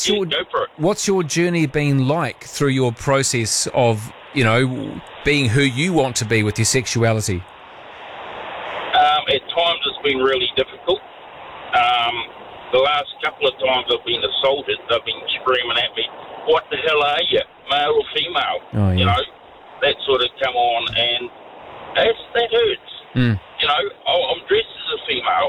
go for it. What's your journey been like through your process of, being who you want to be with your sexuality? At times it's been really difficult. The last couple of times I've been assaulted, they've been screaming at me, "What the hell are you, male or female?" Oh, yeah. That sort of come on, and that hurts. Mm. I'm dressed as a female,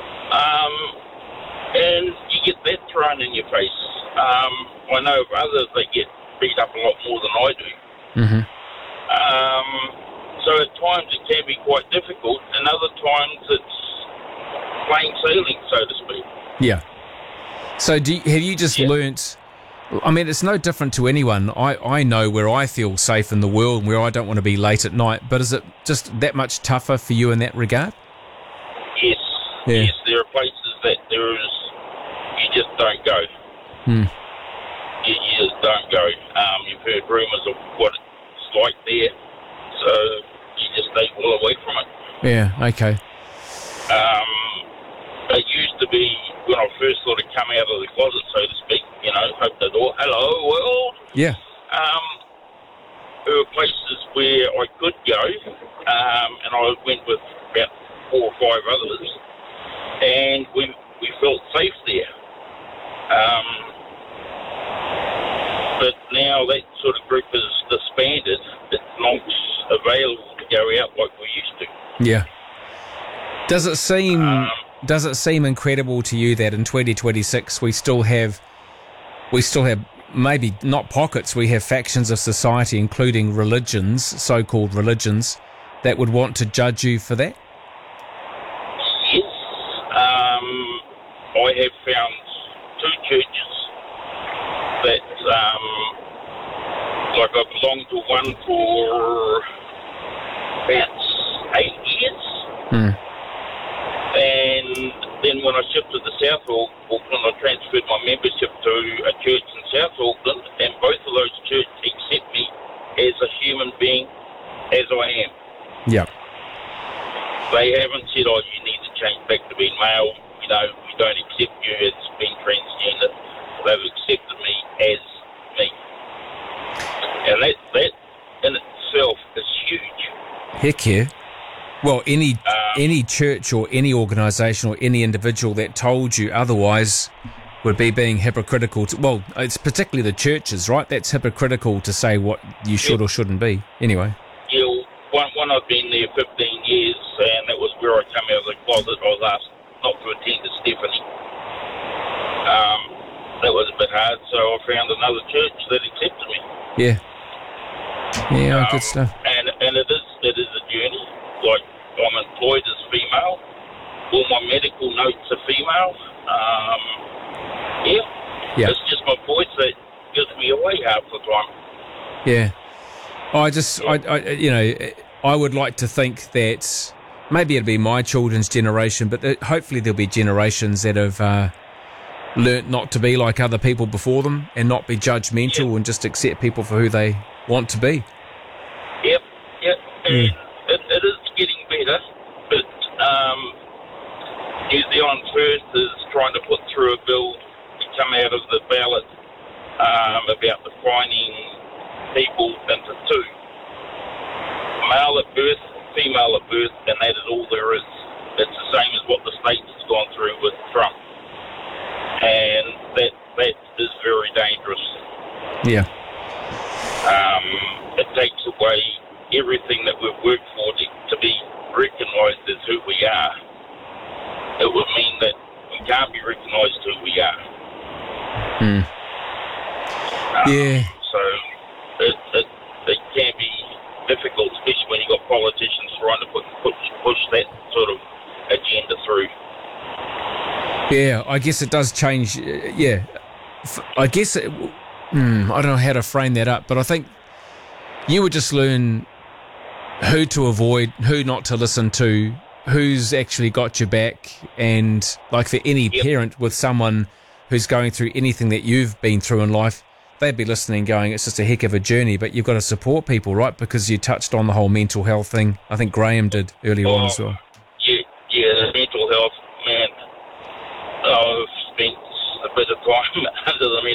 and you get that thrown in your face. I know of others, they get beat up a lot more than I do. Mm-hmm. So at times it can be quite difficult, and other times it's plain sailing, so to speak. Yeah. So have you just learnt... I mean, it's no different to anyone. I know where I feel safe in the world and where I don't want to be late at night, but is it just that much tougher for you in that regard? Yes. Yeah. Yes, there are places that you just don't go. You just don't go. You've heard rumours of what it's like there, so you just stay well away from it. Yeah, okay. It used to be, when I first sort of come out of the closet, so to speak, open the door, hello world. Yeah. There were places where I could go, and I went with about 4 or 5 others, and we felt safe there. But now that sort of group is disbanded. It's not available to go out like we used to. Yeah. Does it seem incredible to you that in 2026 we still have maybe not pockets, we have factions of society, including religions, so-called religions, that would want to judge you for that? Yes. I have found 2 churches that, I belonged to one for about 8 years. And then when I shifted to South Auckland, I transferred my membership to a church in South Auckland, and both of those churches accept me as a human being, as I am. Yeah. They haven't said, you need to change back to being male, we don't accept you as being transgender. They've accepted me as me. And that in itself is huge. Heck yeah. Well, any church or any organisation or any individual that told you otherwise would be being hypocritical. Well, it's particularly the churches, right? That's hypocritical to say what you should or shouldn't be. Anyway. Yeah, one I've been there 15 years, and that was where I come out of the closet. I was asked not to attend to Stephanie. That was a bit hard, so I found another church that accepted me. Yeah. Yeah, good stuff. And it is a journey. Like, I'm employed as female. All my medical notes are female. Yeah. It's just my voice that gives me away half the time. Yeah. I would like to think that maybe it'll be my children's generation, but hopefully there'll be generations that have learnt not to be like other people before them and not be judgmental and just accept people for who they want to be. Yep. And it is getting better, but New Zealand First is trying to put through a bill to come out of the ballot about defining people into 2. Male at birth, female at birth, and that is all there is. It's the same as what the States has gone through with Trump. And that is very dangerous. Yeah. It takes away everything that we've worked for to be recognised as who we are. It would mean that we can't be recognised who we are. Yeah. So it can be difficult, especially when you've got politicians trying to push that sort of agenda through. Yeah, I guess it does change. Yeah. I guess I don't know how to frame that up, but I think you would just learn who to avoid, who not to listen to, who's actually got your back, and like for any parent with someone who's going through anything that you've been through in life, they'd be listening going, it's just a heck of a journey, but you've got to support people, right? Because you touched on the whole mental health thing. I think Graham did earlier on as well. Yeah, mental health, man. I've spent a bit of time under the